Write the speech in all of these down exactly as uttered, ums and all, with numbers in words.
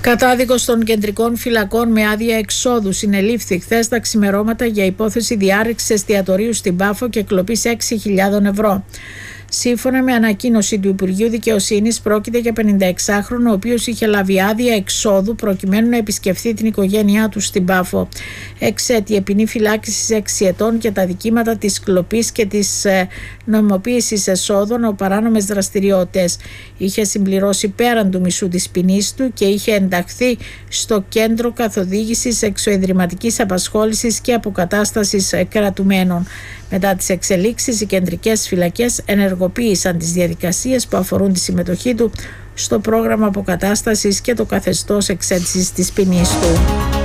Κατάδικος των κεντρικών φυλακών με άδεια εξόδου συνελήφθη χθες τα ξημερώματα για υπόθεση διάρρηξης εστιατορίου στην Πάφο και κλοπής έξι χιλιάδων ευρώ. Σύμφωνα με ανακοίνωση του Υπουργείου Δικαιοσύνης, πρόκειται για πενηνταεξάχρονο, ο οποίος είχε λάβει άδεια εξόδου προκειμένου να επισκεφθεί την οικογένειά του στην Πάφο. Εξαίτια ποινή φυλάκισης έξι ετών και τα δικήματα της κλοπής και της ε, νομιμοποίησης εσόδων από παράνομες δραστηριότητες. Είχε συμπληρώσει πέραν του μισού της ποινής του και είχε ενταχθεί στο κέντρο καθοδήγησης εξωεδρηματικής απασχόλησης και αποκατάστασης κρατουμένων. Μετά τις εξελίξεις, οι κεντρικές φυλακές ενεργοποίησαν τις διαδικασίες που αφορούν τη συμμετοχή του στο πρόγραμμα αποκατάστασης και το καθεστώς εξέτησης της ποινής του.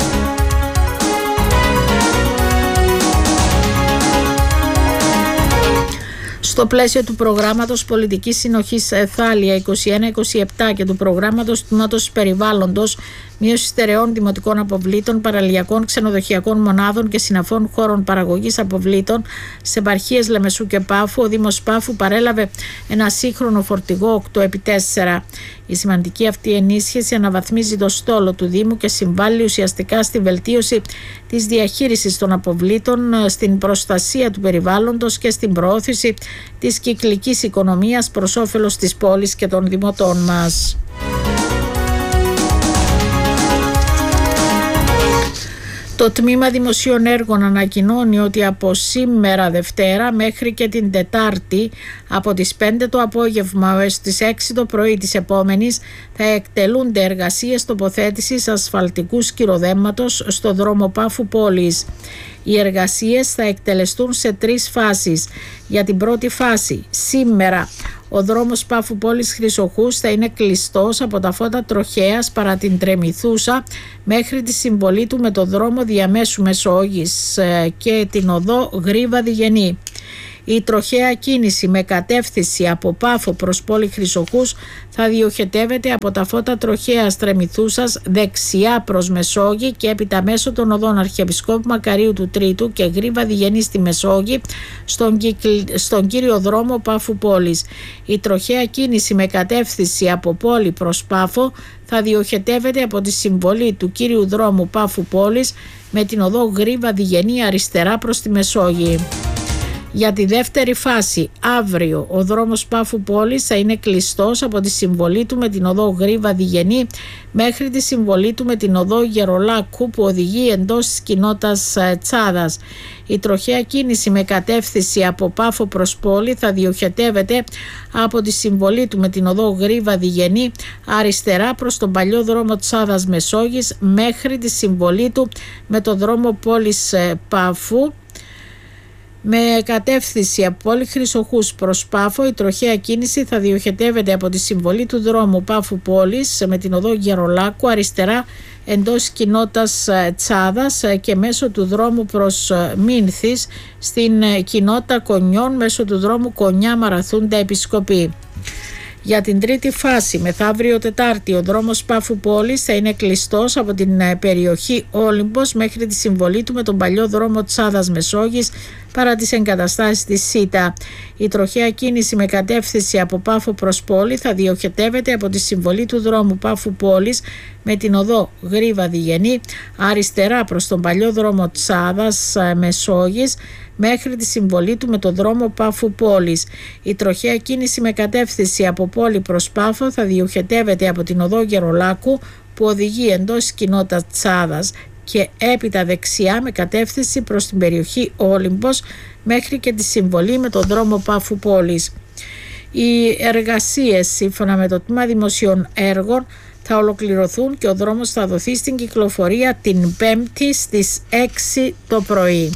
Στο πλαίσιο του προγράμματος πολιτικής συνοχής Θάλια είκοσι ένα είκοσι επτά και του προγράμματος τμήματος περιβάλλοντος, μείωση στερεών δημοτικών αποβλήτων, παραλιακών ξενοδοχειακών μονάδων και συναφών χώρων παραγωγής αποβλήτων σε επαρχίες Λεμεσού και Πάφου, ο Δήμος Πάφου παρέλαβε ένα σύγχρονο φορτηγό οκτώ επί τέσσερα. Η σημαντική αυτή ενίσχυση αναβαθμίζει το στόλο του Δήμου και συμβάλλει ουσιαστικά στη βελτίωση της διαχείρισης των αποβλήτων, στην προστασία του περιβάλλοντος και στην προώθηση της κυκλικής οικονομίας προς όφελος της πόλης και των δημοτών μας. Το Τμήμα Δημοσίων Έργων ανακοινώνει ότι από σήμερα Δευτέρα μέχρι και την Τετάρτη από τις πέντε το απόγευμα έως τις έξι το πρωί της επόμενης θα εκτελούνται εργασίες τοποθέτησης ασφαλτικού σκυροδέμματος στο δρόμο Πάφου Πόλης. Οι εργασίες θα εκτελεστούν σε τρεις φάσεις. Για την πρώτη φάση, σήμερα, ο δρόμος Πάφου Πόλης Χρυσοχούς θα είναι κλειστός από τα φώτα Τροχέας παρά την Τρεμηθούσα μέχρι τη συμβολή του με το δρόμο διαμέσου Μεσόγης και την οδό Γρίβα Διγενή. Η τροχαία κίνηση με κατεύθυνση από Πάφο προς πόλη Χρυσοχούς θα διοχετεύεται από τα φώτα Τροχέας Τρεμηθούσας δεξιά προς Μεσόγη και έπειτα μέσω των οδών Αρχιεπισκόπου Μακαρίου του Τρίτου και Γρίβα Διγενή στη Μεσόγη στον, κυκλ... στον κύριο δρόμο Πάφου Πόλης. Η τροχαία κίνηση με κατεύθυνση από πόλη προς Πάφο θα διοχετεύεται από τη συμβολή του κύριου δρόμου Πάφου Πόλης με την οδό Γρίβα Διγενή αριστερά προς τη Μεσόγη. Για τη δεύτερη φάση, αύριο, ο δρόμος Πάφου Πόλης θα είναι κλειστός από τη συμβολή του με την οδό Γρίβα Διγενή μέχρι τη συμβολή του με την οδό Γερολάκου που οδηγεί εντός της κοινότητας Τσάδας. Η τροχαία κίνηση με κατεύθυνση από Πάφο προς πόλη θα διοχετεύεται από τη συμβολή του με την οδό Γρίβα Διγενή αριστερά προς τον παλιό δρόμο Τσάδας Μεσόγης μέχρι τη συμβολή του με το δρόμο πόλης Πάφου. Με κατεύθυνση από πόλη Χρυσοχούς προς Πάφο, η τροχαία κίνηση θα διοχετεύεται από τη συμβολή του δρόμου Πάφου Πόλης με την οδό Γερολάκου αριστερά εντός κοινότητας Τσάδας και μέσω του δρόμου προς Μίνθης στην κοινότητα Κονιών μέσω του δρόμου Κονιά Μαραθούντα Επισκοπή. Για την τρίτη φάση, μεθαύριο Τετάρτη, ο δρόμος Πάφου Πόλης θα είναι κλειστός από την περιοχή Όλυμπος μέχρι τη συμβολή του με τον παλιό δρόμο Τσάδας Μεσόγης παρά τις εγκαταστάσεις της ΣΥΤΑ. Η τροχαία κίνηση με κατεύθυνση από Πάφο προς πόλη θα διοχετεύεται από τη συμβολή του δρόμου Πάφου Πόλης με την οδό Γρίβα Διγενή αριστερά προς τον παλιό δρόμο Τσάδας Μεσόγης μέχρι τη συμβολή του με τον δρόμο Πάφου Πόλης. Η τροχαία κίνηση με κατεύθυνση από πόλη προς Πάφο θα διοχετεύεται από την οδό Γερολάκου που οδηγεί εντός της κοινότητας Τσάδας και έπειτα δεξιά με κατεύθυνση προς την περιοχή Όλυμπος μέχρι και τη συμβολή με τον δρόμο Πάφου Πόλης. Οι εργασίες σύμφωνα με το Τμήμα Δημοσίων Έργων θα ολοκληρωθούν και ο δρόμος θα δοθεί στην κυκλοφορία την Πέμπτη στις έξι το πρωί.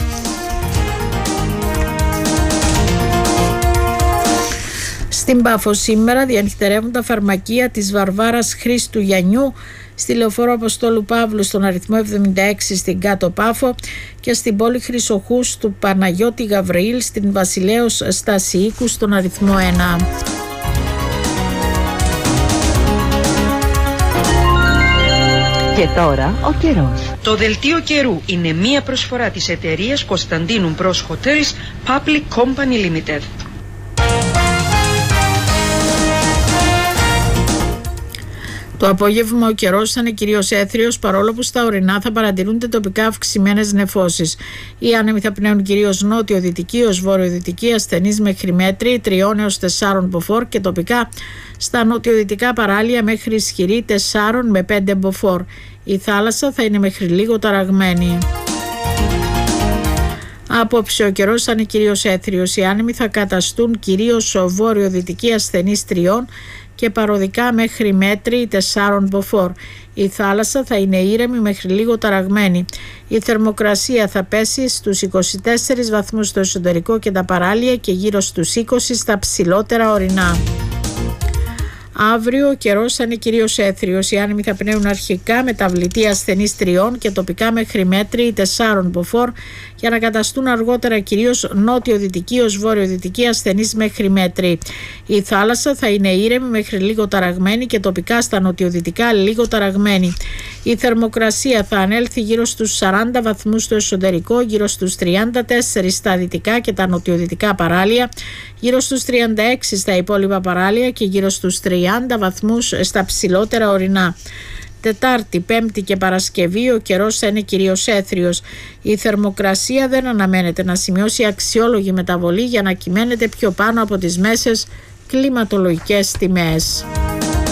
Στην Πάφο σήμερα διανυχτερεύουν τα φαρμακεία της Βαρβάρας Χρήστου Γιαννιού, στη Λεωφόρο Αποστόλου Παύλου στον αριθμό εβδομήντα έξι στην Κάτω Πάφο και στην πόλη Χρυσοχούς του Παναγιώτη Γαβριήλ στην Βασιλέως Στασιοίκου στον αριθμό ένα. Και τώρα ο καιρός. Το δελτίο καιρού είναι μία προσφορά της εταιρείας Κωνσταντίνου Bros Hotels Public Company Limited. Το απόγευμα ο καιρός θα είναι κυρίως έθριος, παρόλο που στα ορεινά θα παρατηρούνται τοπικά αυξημένες νεφώσεις. Οι άνεμοι θα πνέουν κυρίως νότιο-δυτική ως βόρειο-δυτική, ασθενείς μέχρι μέτρη, τριών έως τεσσάρων μποφόρ και τοπικά στα νότιο-δυτικά παράλια μέχρι ισχυρή τεσσάρων με πέντε μποφόρ. Η θάλασσα θα είναι μέχρι λίγο ταραγμένη. Απόψε ο καιρός θα είναι κυρίως έθριος. Οι άνεμοι θα καταστούν κυρίως βόρειο-δυτική, ασθενείς τριών και παροδικά μέχρι μέτρη τεσσάρων μποφόρ. Η θάλασσα θα είναι ήρεμη μέχρι λίγο ταραγμένη. Η θερμοκρασία θα πέσει στους είκοσι τέσσερις βαθμούς στο εσωτερικό και τα παράλια και γύρω στους είκοσι στα ψηλότερα ορεινά. Αύριο ο καιρός θα είναι κυρίως έθριος. Οι άνεμοι θα πνέουν αρχικά μεταβλητή ασθενείς τριών και τοπικά μέχρι μέτρη τεσσάρων μποφόρ για να καταστούν αργότερα κυρίως νότιο-δυτική ως βόρειο-δυτική, ασθενείς μέχρι μέτρη. Η θάλασσα θα είναι ήρεμη μέχρι λίγο ταραγμένη και τοπικά στα νοτιοδυτικά λίγο ταραγμένη. Η θερμοκρασία θα ανέλθει γύρω στους σαράντα βαθμούς στο εσωτερικό, γύρω στους τριάντα τέσσερα στα δυτικά και τα νοτιοδυτικά παράλια, γύρω στους τριάντα έξι στα υπόλοιπα παράλια και γύρω στους τριάντα βαθμούς στα ψηλότερα ορεινά. Τετάρτη, Πέμπτη και Παρασκευή ο καιρός θα είναι κυρίως έθριος. Η θερμοκρασία δεν αναμένεται να σημειώσει αξιόλογη μεταβολή για να κυμαίνεται πιο πάνω από τις μέσες κλιματολογικές τιμές.